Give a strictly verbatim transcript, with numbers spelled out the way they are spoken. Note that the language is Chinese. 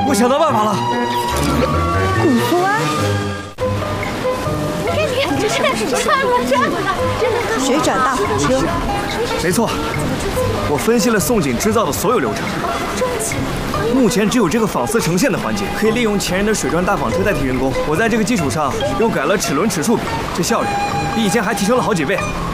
我想到办法了。 古福安，你看，你看，这是转了，转了，水转大火车。 没错，我分析了宋锦织造的所有流程。目前只有这个纺丝成线的环节可以利用前人的水转大纺车代替人工。我在这个基础上又改了齿轮齿数比，这效率比以前还提升了好几倍。